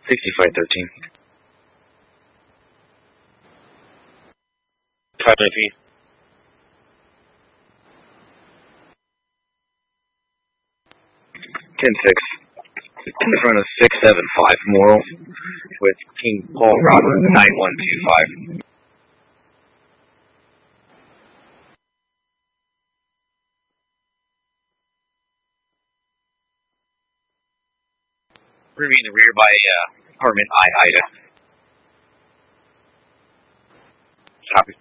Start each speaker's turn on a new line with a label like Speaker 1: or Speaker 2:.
Speaker 1: 6513.
Speaker 2: 5
Speaker 1: 10-6. In front of 675 Moral with King Paul Robert 9125. Remain in the rear by apartment I Ida. Copy.